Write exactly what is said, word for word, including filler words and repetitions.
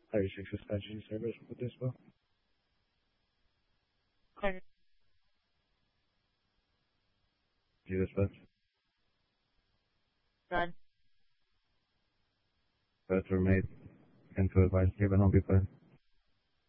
thirty-six suspension service with this bill. Clear. Do you dispatch? Good. That's were made. And to advise given, I'll be fine.